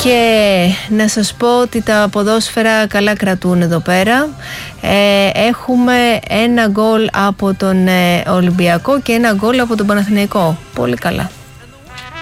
Και να σας πω ότι τα ποδόσφαιρα καλά κρατούν εδώ πέρα. Έχουμε ένα γκολ από τον Ολυμπιακό και ένα γκολ από τον Παναθηναϊκό. Πολύ καλά.